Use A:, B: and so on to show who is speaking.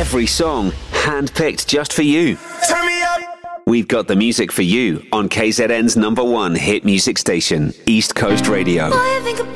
A: Every song handpicked just for you.
B: Turn me up.
A: We've got the music for you on KZN's #1 hit music station, East Coast Radio.
C: Boy, I think